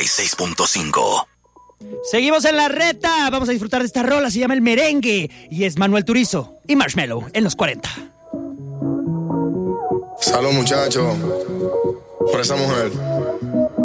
96.5. Seguimos en la reta. Vamos a disfrutar de esta rola. Se llama El Merengue. Y es Manuel Turizo y Marshmello en los 40. Salud, muchachos. Por esa mujer.